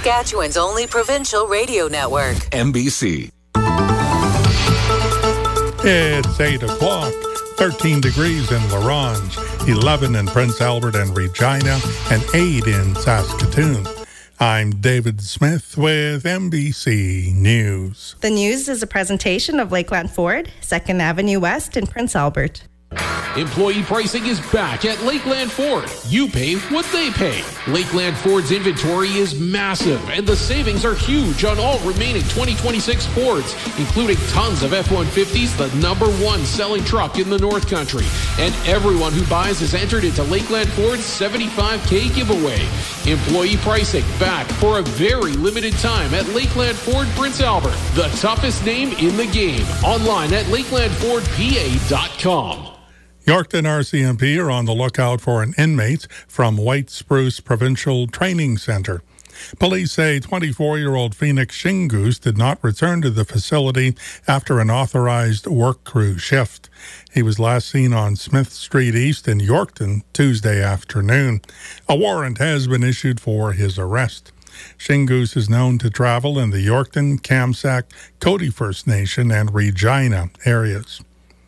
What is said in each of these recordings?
Saskatchewan's only provincial radio network. MBC. It's 8 o'clock. 13 degrees in La Ronge, 11 in Prince Albert and Regina, and 8 in Saskatoon. I'm David Smith with MBC News. The news is a presentation of Lakeland Ford, 2nd Avenue West in Prince Albert. Employee pricing is back at Lakeland Ford. You pay what they pay. Lakeland Ford's inventory is massive, and the savings are huge on all remaining 2026 Fords, including tons of F-150s, the #1 selling truck in the North Country. And everyone who buys is entered into Lakeland Ford's $75K giveaway. Employee pricing back for a very limited time at Lakeland Ford Prince Albert, the toughest name in the game. Online at lakelandfordpa.com. Yorkton RCMP are on the lookout for an inmate from White Spruce Provincial Training Centre. Police say 24-year-old Phoenix Shingoose did not return to the facility after an authorized work crew shift. He was last seen on Smith Street East in Yorkton Tuesday afternoon. A warrant has been issued for his arrest. Shingoose is known to travel in the Yorkton, Kamsack, Cody First Nation, and Regina areas.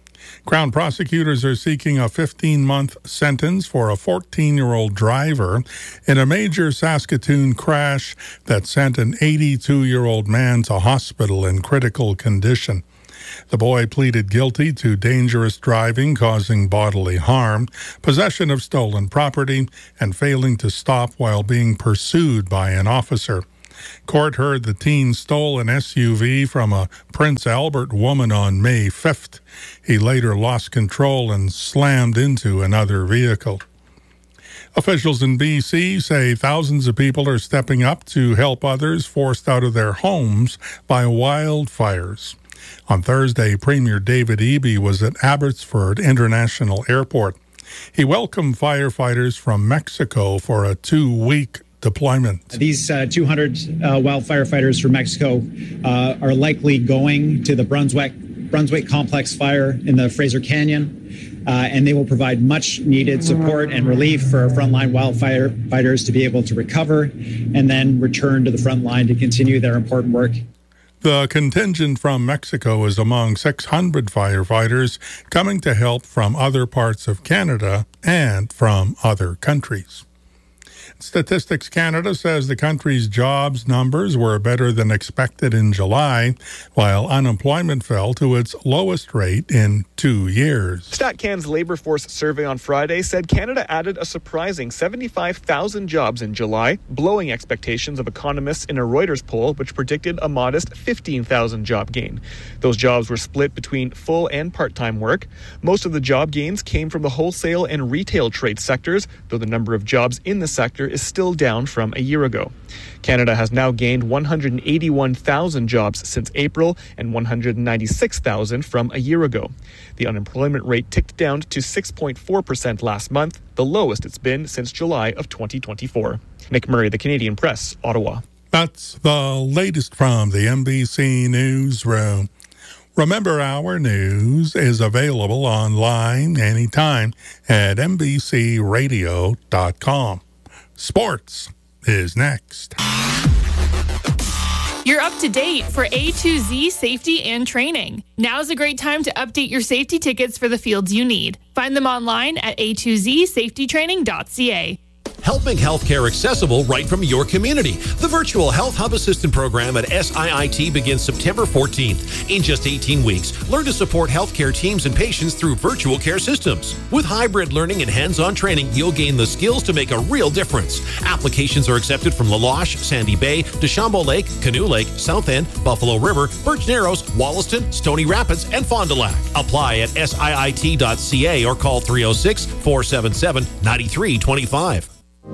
Crown prosecutors are seeking a 15-month sentence for a 14-year-old driver in a major Saskatoon crash that sent an 82-year-old man to hospital in critical condition. The boy pleaded guilty to dangerous driving causing bodily harm, possession of stolen property, and failing to stop while being pursued by an officer. Court heard the teen stole an SUV from a Prince Albert woman on May 5th. He later lost control and slammed into another vehicle. Officials in BC say thousands of people are stepping up to help others forced out of their homes by wildfires. On Thursday, Premier David Eby was at Abbotsford International Airport. He welcomed firefighters from Mexico for a 2-week deployment. These 200 wildfire fighters from Mexico are likely going to the Brunswick Complex fire in the Fraser Canyon, and they will provide much needed support and relief for our frontline wildfire fighters to be able to recover and then return to the front line to continue their important work. The contingent from Mexico is among 600 firefighters coming to help from other parts of Canada and from other countries. Statistics Canada says the country's jobs numbers were better than expected in July, while unemployment fell to its lowest rate in 2 years. StatCan's Labour Force survey on Friday said Canada added a surprising 75,000 jobs in July, blowing expectations of economists in a Reuters poll, which predicted a modest 15,000 job gain. Those jobs were split between full and part-time work. Most of the job gains came from the wholesale and retail trade sectors, though the number of jobs in the sector is still down from a year ago. Canada has now gained 181,000 jobs since April and 196,000 from a year ago. The unemployment rate ticked down to 6.4% last month, the lowest it's been since July of 2024. Nick Murray, The Canadian Press, Ottawa. That's the latest from the MBC Newsroom. Remember, our news is available online anytime at mbcradio.com. Sports is next. You're up to date for A to Z safety and training. Now's a great time to update your safety tickets for the fields you need. Find them online at a2zsafetytraining.ca. Helping healthcare accessible right from your community. The Virtual Health Hub Assistant Program at SIIT begins September 14th. In just 18 weeks, learn to support healthcare teams and patients through virtual care systems. With hybrid learning and hands-on training, you'll gain the skills to make a real difference. Applications are accepted from La Loche, Sandy Bay, Deschambault Lake, Canoe Lake, South End, Buffalo River, Birch Narrows, Wollaston, Stony Rapids, and Fond du Lac. Apply at siit.ca or call 306-477-9325.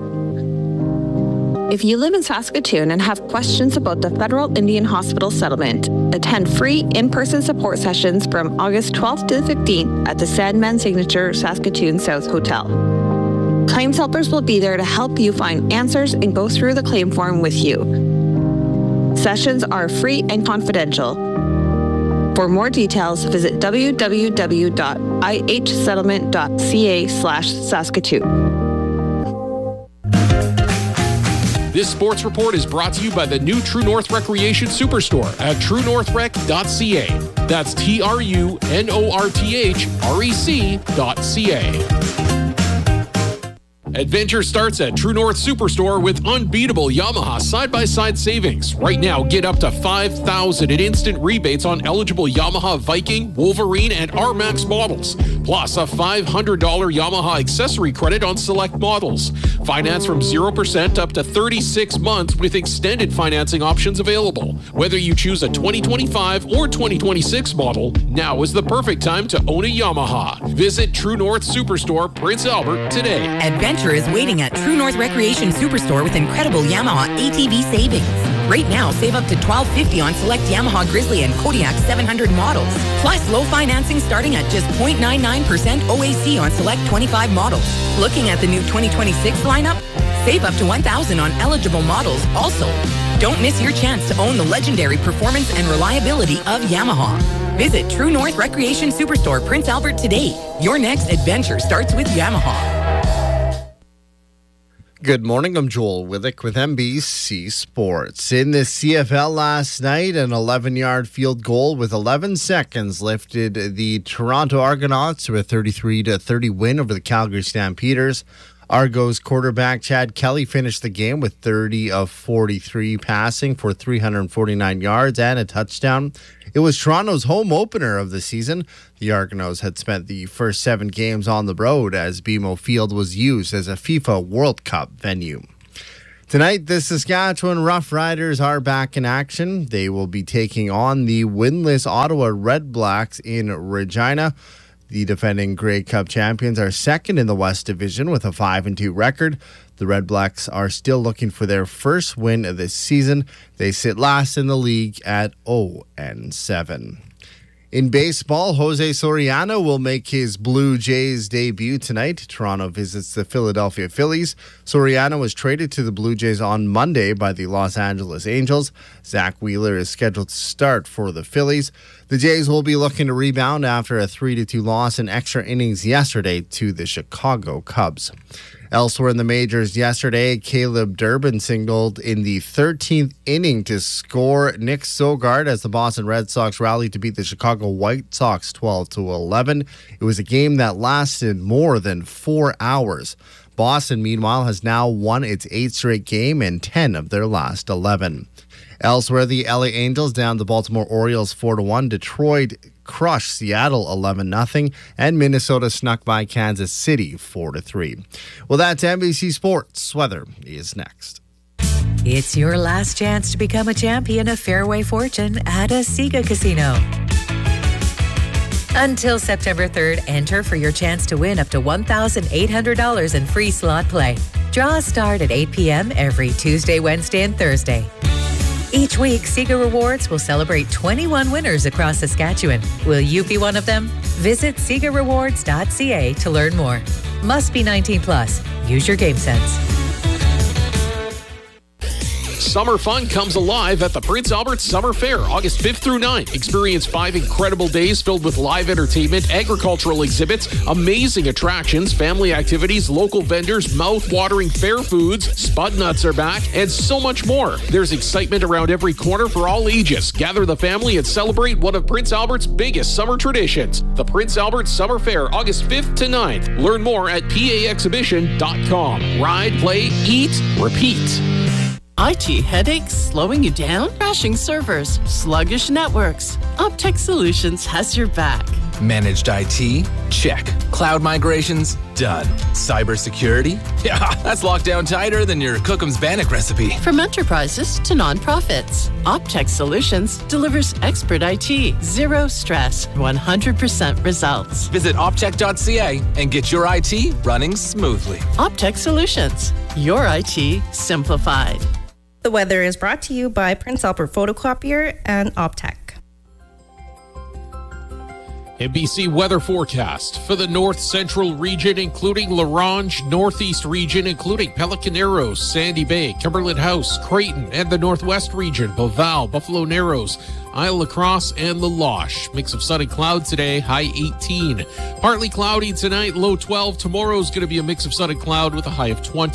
If you live in Saskatoon and have questions about the Federal Indian Hospital settlement, attend free in-person support sessions from August 12th to the 15th at the Sandman Signature Saskatoon South Hotel. Claims helpers will be there to help you find answers and go through the claim form with you. Sessions are free and confidential. For more details, visit www.ihsettlement.ca/Saskatoon. This sports report is brought to you by the new True North Recreation Superstore at truenorthrec.ca. That's TrueNorthRec.ca. Adventure starts at True North Superstore with unbeatable Yamaha side-by-side savings. Right now, get up to $5,000 in instant rebates on eligible Yamaha Viking, Wolverine, and R-Max models. Plus, a $500 Yamaha accessory credit on select models. Finance from 0% up to 36 months with extended financing options available. Whether you choose a 2025 or 2026 model, now is the perfect time to own a Yamaha. Visit True North Superstore, Prince Albert, today. Adventure is waiting at True North Recreation Superstore with incredible Yamaha ATV savings. Right now, save up to $1,250 on select Yamaha Grizzly and Kodiak 700 models. Plus, low financing starting at just 0.99% OAC on select 25 models. Looking at the new 2026 lineup? Save up to $1,000 on eligible models also. Don't miss your chance to own the legendary performance and reliability of Yamaha. Visit True North Recreation Superstore, Prince Albert today. Your next adventure starts with Yamaha. Good morning, I'm Joel Withick with NBC Sports. In the CFL last night, an 11-yard field goal with 11 seconds lifted the Toronto Argonauts to a 33-30 win over the Calgary Stampeders. Argos quarterback Chad Kelly finished the game with 30 of 43 passing for 349 yards and a touchdown. It was Toronto's home opener of the season. The Argonauts had spent the first 7 games on the road as BMO Field was used as a FIFA World Cup venue. Tonight, the Saskatchewan Roughriders are back in action. They will be taking on the winless Ottawa Redblacks in Regina. The defending Grey Cup champions are second in the West Division with a 5-2 record. The Red Blacks are still looking for their first win of this season. They sit last in the league at 0-7. In baseball, Jose Soriano will make his Blue Jays debut tonight. Toronto visits the Philadelphia Phillies. Soriano was traded to the Blue Jays on Monday by the Los Angeles Angels. Zach Wheeler is scheduled to start for the Phillies. The Jays will be looking to rebound after a 3-2 loss in extra innings yesterday to the Chicago Cubs. Elsewhere in the majors yesterday, Caleb Durbin signaled in the 13th inning to score Nick Sogard as the Boston Red Sox rallied to beat the Chicago White Sox 12-11. It was a game that lasted more than 4 hours. Boston, meanwhile, has now won its 8th straight game and 10 of their last 11. Elsewhere, the LA Angels down the Baltimore Orioles 4-1. Detroit crushed Seattle 11-0, and Minnesota snuck by Kansas City 4-3. Well, that's NBC Sports. Weather is next. It's your last chance to become a champion of Fairway Fortune at a Sega Casino. Until September 3rd, enter for your chance to win up to $1,800 in free slot play. Draws start at 8 p.m. every Tuesday, Wednesday, and Thursday. Each week, Sega Rewards will celebrate 21 winners across Saskatchewan. Will you be one of them? Visit SegaRewards.ca to learn more. Must be 19 plus. Use your game sense. Summer fun comes alive at the Prince Albert Summer Fair, August 5th through 9th. Experience 5 incredible days filled with live entertainment, agricultural exhibits, amazing attractions, family activities, local vendors, mouth-watering fair foods, Spud Nuts are back, and so much more. There's excitement around every corner for all ages. Gather the family and celebrate one of Prince Albert's biggest summer traditions. The Prince Albert Summer Fair, August 5th to 9th. Learn more at paexhibition.com. Ride, play, eat, repeat. IT headaches slowing you down? Crashing servers, sluggish networks. Optech Solutions has your back. Managed IT? Check. Cloud migrations? Done. Cybersecurity? Yeah, that's locked down tighter than your Cookham's Bannock recipe. From enterprises to nonprofits, Optech Solutions delivers expert IT, zero stress, 100% results. Visit optech.ca and get your IT running smoothly. Optech Solutions, your IT simplified. The weather is brought to you by Prince Albert Photocopier and Optech. NBC weather forecast for the north central region, including La Ronge, northeast region, including Pelican Arrows, Sandy Bay, Cumberland House, Creighton, and the northwest region, Belval, Buffalo Narrows, Isle La Crosse, and La Loche. Mix of sun and cloud today, high 18. Partly cloudy tonight, low 12. Tomorrow's going to be a mix of sun and cloud with a high of 20.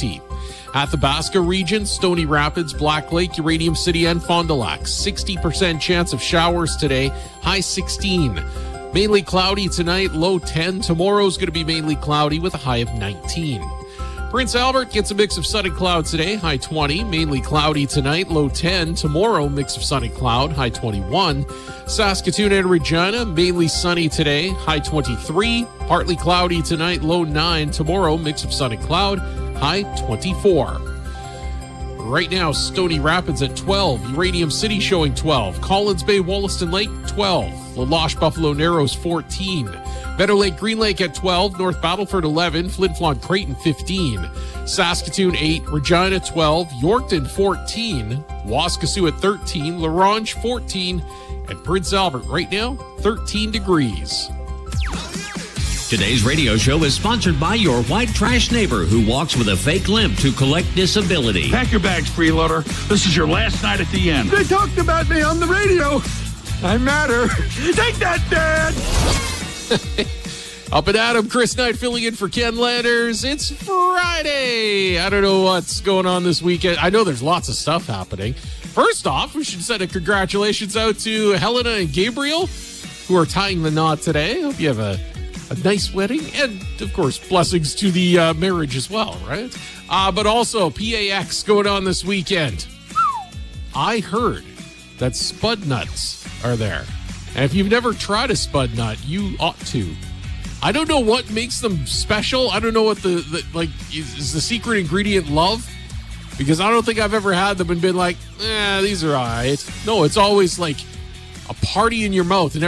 Athabasca region, Stony Rapids, Black Lake, Uranium City, and Fond du Lac. 60% chance of showers today, high 16. Mainly cloudy tonight, low 10. Tomorrow's going to be mainly cloudy with a high of 19. Prince Albert gets a mix of sun and cloud today, high 20. Mainly cloudy tonight, low 10. Tomorrow, mix of sun and cloud, high 21. Saskatoon and Regina, mainly sunny today, high 23. Partly cloudy tonight, low 9. Tomorrow, mix of sun and cloud, high 24. Right now, Stony Rapids at 12. Uranium City showing 12. Collins Bay, Wollaston Lake, 12. La Loche, Buffalo Narrows, 14. Meadow Lake, Green Lake at 12. North Battleford, 11. Flin Flon, Creighton, 15. Saskatoon, 8. Regina, 12. Yorkton, 14. Waskesiu at 13. La Ronge, 14. And Prince Albert right now, 13 degrees. Today's radio show is sponsored by your white trash neighbor who walks with a fake limp to collect disability. Pack your bags, freeloader. This is your last night at the end. They talked about me on the radio. I matter. Take that, Dad. Up and Adam, Chris Knight filling in for Ken Landers. It's Friday. I don't know what's going on this weekend. I know there's lots of stuff happening. First off, we should send a congratulations out to Helena and Gabriel, who are tying the knot today. Hope you have a nice wedding, and of course blessings to the marriage as well, right? But also PAX going on this weekend. I heard that Spud Nuts are there, and if you've never tried a Spud Nut, you ought to. I don't know what makes them special. I don't know what the is the secret ingredient love, because I don't think I've ever had them and been like, these are all right. No, it's always like a party in your mouth, and